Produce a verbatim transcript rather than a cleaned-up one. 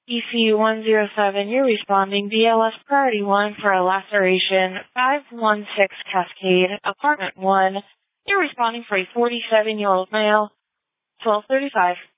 E C one zero seven, you're responding B L S Priority one for a laceration, five one six Cascade, Apartment one. You're responding for a forty-seven-year-old male, twelve thirty-five.